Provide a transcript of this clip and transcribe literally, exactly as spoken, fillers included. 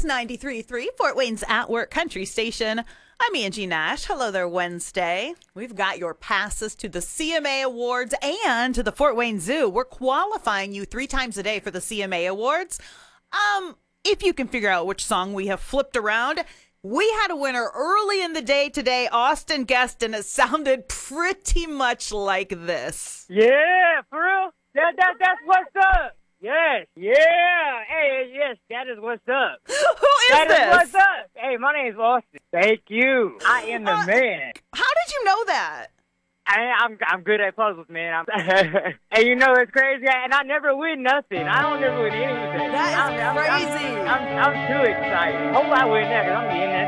ninety-three point three, Fort Wayne's At Work Country Station. I'm Angie Nash. Hello there, Wednesday. We've got your passes to the C M A Awards and to the Fort Wayne Zoo. We're qualifying you three times a day for the C M A Awards. Um, if you can figure out which song we have flipped around, we had a winner early in the day today, Austin Guest, and it sounded pretty much like this. Yeah, for real? That, that, that's what's up. Yes, yeah. Hey, yes, that is what's up. Who is that this? That is what's up. Hey, my name's Austin. Thank you. I am the uh, man. How did you know that? I, I'm I'm good at puzzles, man. I'm, and you know it's crazy, and I never win nothing. I don't never win anything. That is I'm, crazy. I'm, I'm, I'm, I'm too excited. Hope I win that, because I'm getting that.